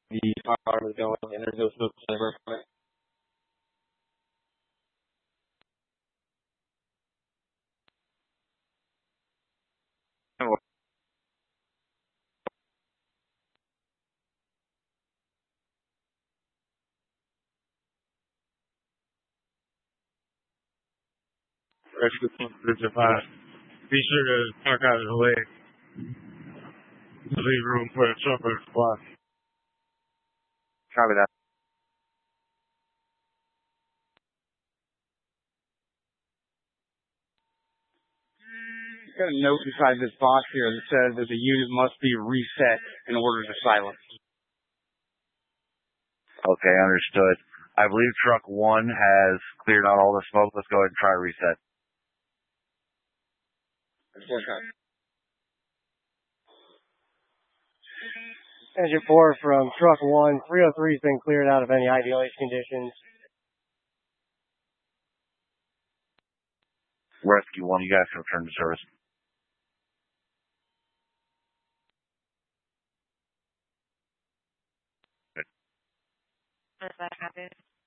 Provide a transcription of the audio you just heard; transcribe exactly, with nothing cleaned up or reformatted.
the fire alarm is going, and there's no smoke anywhere from it. Rescue officers advised. Be sure to park out of the way. Leave room for a trucker squad. Copy that. Got a note inside this box here that says that the unit must be reset in order to silence. Okay, understood. I believe truck one has cleared out all the smoke. Let's go ahead and try reset. Engine four from truck one, three oh three has been cleared out of any ideation conditions. Rescue one, you guys can return to service. Does that happen?